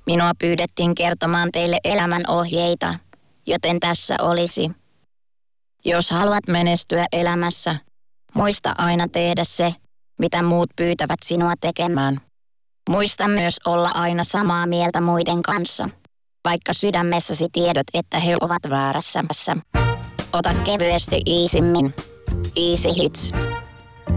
Minua pyydettiin kertomaan teille elämän ohjeita, joten tässä olisi. Jos haluat menestyä elämässä, muista aina tehdä se, mitä muut pyytävät sinua tekemään. Muista myös olla aina samaa mieltä muiden kanssa, vaikka sydämessäsi tiedät, että he ovat väärässä. Ota kevyesti iisimmin. Easy Hits.